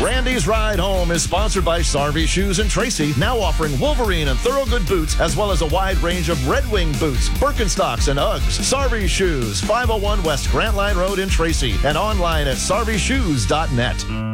Randy's Ride Home is sponsored by Sarvey Shoes in Tracy, now offering Wolverine and Thorogood boots, as well as a wide range of Red Wing boots, Birkenstocks, and Uggs. Sarvey Shoes, 501 West Grant Line Road in Tracy, and online at sarveyshoes.net.